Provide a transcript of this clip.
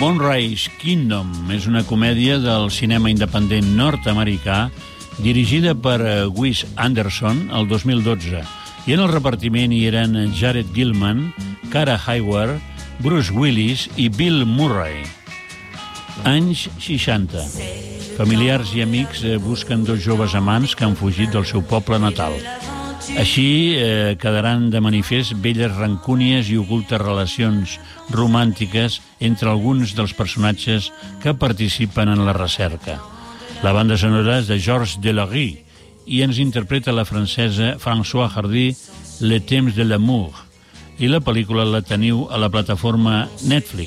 Moonrise Kingdom és una comèdia del cinema independent nord-americà dirigida per Wes Anderson el 2012, i en el repartiment hi eren Jared Gilman, Cara Hayward, Bruce Willis i Bill Murray. Anys 60. Familiars i amics busquen dos joves amants que han fugit del seu poble natal. Així quedaran de manifest velles rancúnies i ocultes relacions romàntiques entre alguns dels personatges que participen en la recerca. La banda sonora és de Georges Delarue i ens interpreta la francesa Françoise Hardy, Le temps de l'amour, i la pel·lícula la teniu a la plataforma Netflix.